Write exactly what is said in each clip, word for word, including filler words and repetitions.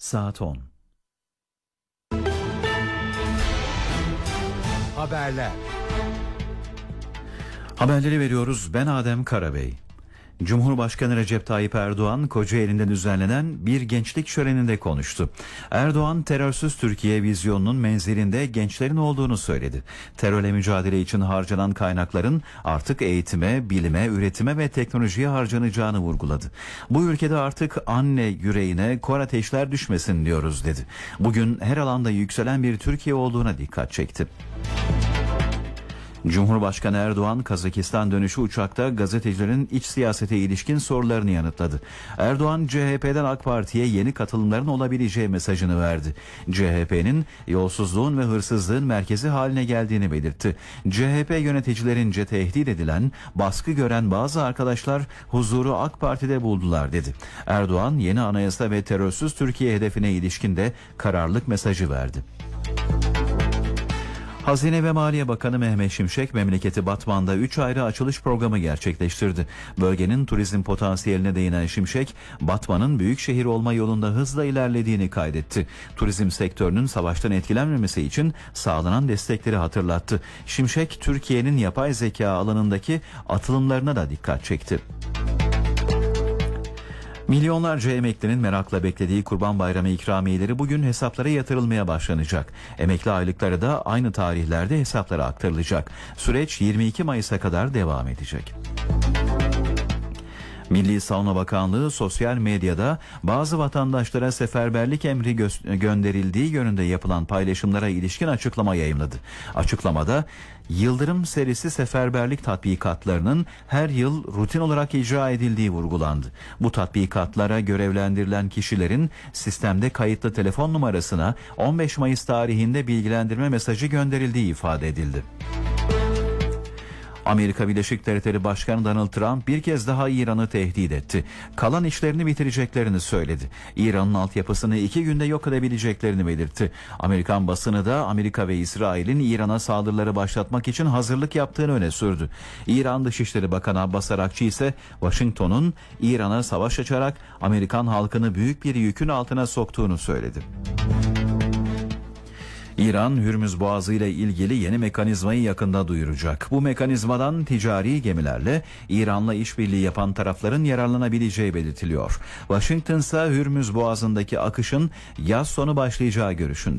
Saat on. Haberler. Haberleri veriyoruz. Ben Adem Karabey. Cumhurbaşkanı Recep Tayyip Erdoğan, Kocaeli'nde düzenlenen bir gençlik şöleninde konuştu. Erdoğan, terörsüz Türkiye vizyonunun menzilinde gençlerin olduğunu söyledi. Terörle mücadele için harcanan kaynakların artık eğitime, bilime, üretime ve teknolojiye harcanacağını vurguladı. Bu ülkede artık anne yüreğine kor ateşler düşmesin diyoruz dedi. Bugün her alanda yükselen bir Türkiye olduğuna dikkat çekti. Cumhurbaşkanı Erdoğan, Kazakistan dönüşü uçakta gazetecilerin iç siyasete ilişkin sorularını yanıtladı. Erdoğan, C H P'den AK Parti'ye yeni katılımların olabileceği mesajını verdi. C H P'nin yolsuzluğun ve hırsızlığın merkezi haline geldiğini belirtti. C H P yöneticilerince tehdit edilen, baskı gören bazı arkadaşlar huzuru AK Parti'de buldular dedi. Erdoğan, yeni anayasa ve terörsüz Türkiye hedefine ilişkin de kararlılık mesajı verdi. Hazine ve Maliye Bakanı Mehmet Şimşek, memleketi Batman'da üç ayrı açılış programı gerçekleştirdi. Bölgenin turizm potansiyeline değinen Şimşek, Batman'ın büyük şehir olma yolunda hızla ilerlediğini kaydetti. Turizm sektörünün savaştan etkilenmemesi için sağlanan destekleri hatırlattı. Şimşek, Türkiye'nin yapay zeka alanındaki atılımlarına da dikkat çekti. Milyonlarca emeklinin merakla beklediği Kurban Bayramı ikramiyeleri bugün hesaplara yatırılmaya başlanacak. Emekli aylıkları da aynı tarihlerde hesaplara aktarılacak. Süreç yirmi iki Mayıs'a kadar devam edecek. Milli Savunma Bakanlığı sosyal medyada bazı vatandaşlara seferberlik emri gö- gönderildiği yönünde yapılan paylaşımlara ilişkin açıklama yayımladı. Açıklamada, Yıldırım serisi seferberlik tatbikatlarının her yıl rutin olarak icra edildiği vurgulandı. Bu tatbikatlara görevlendirilen kişilerin sistemde kayıtlı telefon numarasına on beş Mayıs tarihinde bilgilendirme mesajı gönderildiği ifade edildi. Amerika Birleşik Devletleri Başkanı Donald Trump bir kez daha İran'ı tehdit etti. Kalan işlerini bitireceklerini söyledi. İran'ın altyapısını iki günde yok edebileceklerini belirtti. Amerikan basını da Amerika ve İsrail'in İran'a saldırıları başlatmak için hazırlık yaptığını öne sürdü. İran Dışişleri Bakanı Abbas Arakçı ise Washington'un İran'a savaş açarak Amerikan halkını büyük bir yükün altına soktuğunu söyledi. İran, Hürmüz Boğazı ile ilgili yeni mekanizmayı yakında duyuracak. Bu mekanizmadan ticari gemilerle İran'la işbirliği yapan tarafların yararlanabileceği belirtiliyor. Washington ise Hürmüz Boğazı'ndaki akışın yaz sonu başlayacağı görüşünde.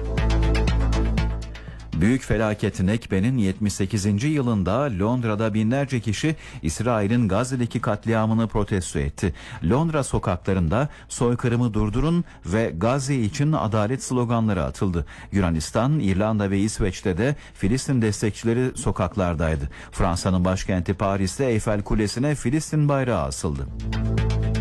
Büyük felaket Nekbe'nin yetmiş sekizinci yılında Londra'da binlerce kişi İsrail'in Gazze'deki katliamını protesto etti. Londra sokaklarında soykırımı durdurun ve Gazze için adalet sloganları atıldı. Yunanistan, İrlanda ve İsveç'te de Filistin destekçileri sokaklardaydı. Fransa'nın başkenti Paris'te Eyfel Kulesi'ne Filistin bayrağı asıldı.